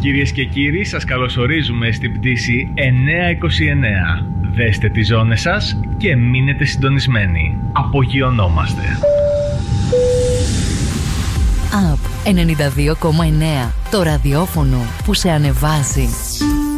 Κυρίες και κύριοι, σας καλωσορίζουμε στην πτήση 929. Δέστε τις ζώνες σας και μείνετε συντονισμένοι. Απογειωνόμαστε. Up 92,9. Το ραδιόφωνο που σε ανεβάζει.